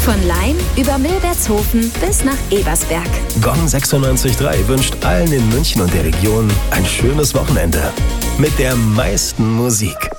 Von Laim über Milbertshofen bis nach Ebersberg. Gong 96.3 wünscht allen in München und der Region ein schönes Wochenende. Mit der meisten Musik.